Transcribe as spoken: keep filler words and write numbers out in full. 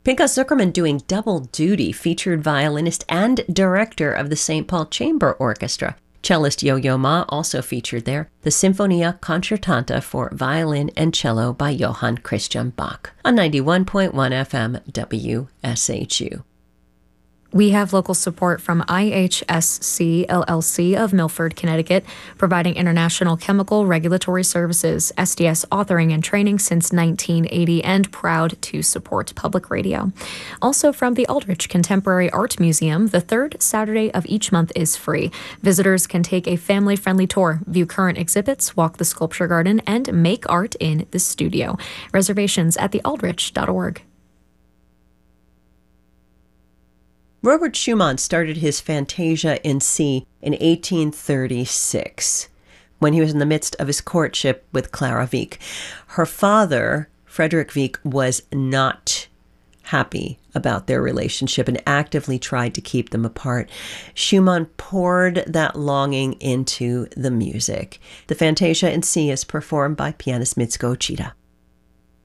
Pinchas Zuckerman doing double duty, featured violinist and director of the Saint Paul Chamber Orchestra. Cellist Yo-Yo Ma also featured there, the Sinfonia Concertanta for violin and cello by Johann Christian Bach on ninety-one point one F M W S H U. We have local support from I H S C L L C of Milford, Connecticut, providing international chemical regulatory services, S D S authoring and training since nineteen eighty, and proud to support public radio. Also from the Aldrich Contemporary Art Museum, the third Saturday of each month is free. Visitors can take a family-friendly tour, view current exhibits, walk the sculpture garden, and make art in the studio. Reservations at the aldrich dot org. Robert Schumann started his Fantasia in C in eighteen thirty-six, when he was in the midst of his courtship with Clara Wieck. Her father, Frederick Wieck, was not happy about their relationship and actively tried to keep them apart. Schumann poured that longing into the music. The Fantasia in C is performed by pianist Mitsuko Uchida.